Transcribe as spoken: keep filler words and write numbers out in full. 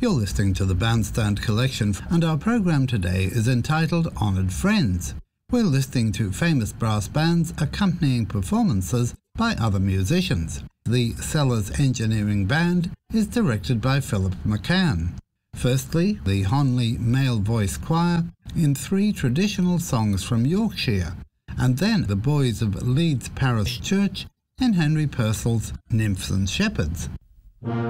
You're listening to the Bandstand Collection, and our programme today is entitled Honoured Friends. We're listening to famous brass bands accompanying performances by other musicians. The Sellers Engineering Band is directed by Philip McCann. Firstly, the Honley Male Voice Choir in three traditional songs from Yorkshire, and then the boys of Leeds Parish Church in Henry Purcell's Nymphs and Shepherds.